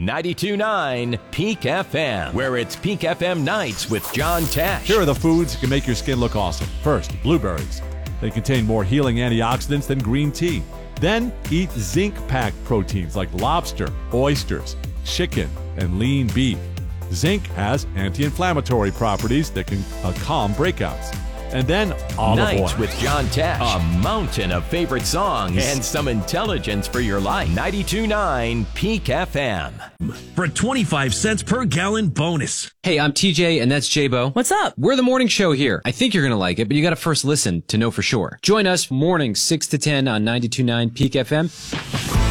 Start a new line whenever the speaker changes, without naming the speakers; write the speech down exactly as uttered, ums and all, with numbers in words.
ninety-two point nine Peak F M, where it's Peak F M Nights with John Tesh.
Here are the foods that can make your skin look awesome. First, blueberries. They contain more healing antioxidants than green tea. Then, eat zinc-packed proteins like lobster, oysters, chicken, and lean beef. Zinc has anti-inflammatory properties that can uh, calm breakouts. And then olive
Nights
oil.
with John Tesh. A mountain of favorite songs and some intelligence for your life. ninety-two point nine Peak F M.
For a twenty-five cents per gallon bonus.
Hey, I'm T J, and that's J-Bo.
What's up?
We're the morning show here. I think you're going to like it, but you got to first listen to know for sure. Join us mornings six to ten on ninety-two point nine Peak F M.